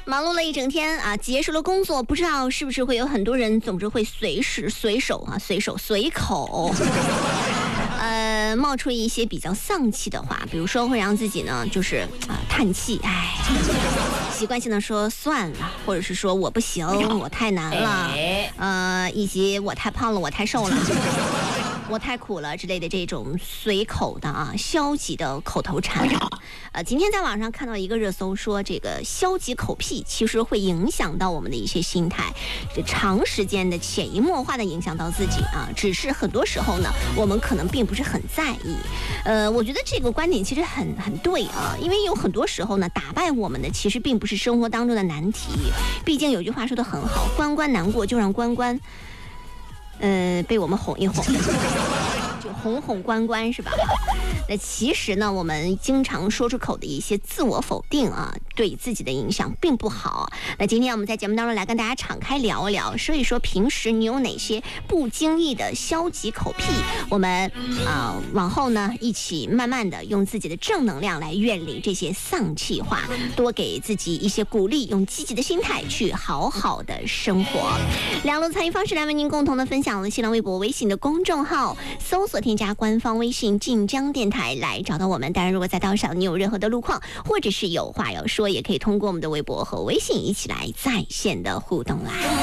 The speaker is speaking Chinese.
忙碌了一整天啊，结束了工作，不知道是不是会有很多人总是会随口冒出一些比较丧气的话，比如说会让自己呢就是叹气，习惯性的说算了，或者是说我不行，我太难了，以及我太胖了，我太瘦了。我太苦了之类的这种随口的消极的口头禅。今天在网上看到一个热搜说，这个消极口癖其实会影响到我们的一些心态，长时间的潜移默化的影响到自己只是很多时候呢，我们可能并不是很在意。我觉得这个观点其实很对因为有很多时候呢，打败我们的其实并不是生活当中的难题。毕竟有句话说得很好，关关难过就让关关被我们哄一哄，就哄关关是吧？那其实呢，我们经常说出口的一些自我否定对自己的影响并不好。那今天我们在节目当中来跟大家敞开聊一聊，说一说平时你有哪些不经意的消极口癖，我们往后呢一起慢慢的用自己的正能量来远离这些丧气话，多给自己一些鼓励，用积极的心态去好好的生活。两路参与方式来为您共同的分享了新浪微博、微信的公众号，搜索添加官方微信晋江电台来找到我们。当然如果在道上你有任何的路况，或者是有话要说，也可以通过我们的微博和微信一起来在线的互动啦。